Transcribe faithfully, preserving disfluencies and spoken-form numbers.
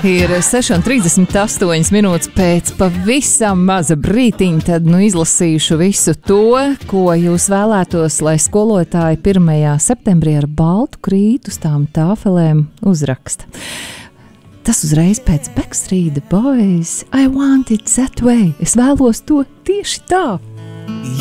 Ir seši un trīsdesmit astoņas minūtes pēc pavisam maza brītiņa, tad nu izlasīšu visu to, ko jūs vēlētos, lai skolotāji pirmajā septembrī ar baltu krītu uz tām tāfelēm uzraksta. Tas uzreiz pēc Backstreet Boys. I want it that way. Es vēlos to tieši tā.